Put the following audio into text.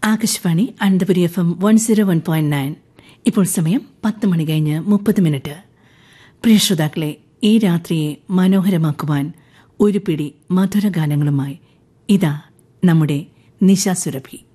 Akashvani Ananthapuri FM 101.9. ഇപ്പോൾ സമയം 10 മണി കഴിഞ്ഞ് 30 പ്രിയ ശ്രോതാക്കളെ, ഈ രാത്രിയെ മനോഹരമാക്കുവാൻ ഒരു പിടി മധുരഗാനങ്ങളുമായി ഇതാ നമ്മുടെ നിശ സുരഭി.